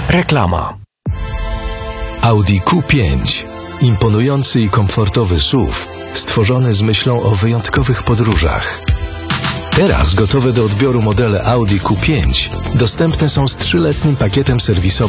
Reklama. Audi Q5. Imponujący i komfortowy SUV, stworzony z myślą o wyjątkowych podróżach. Teraz gotowe do odbioru modele Audi Q5 dostępne są z 3-letnim pakietem serwisowym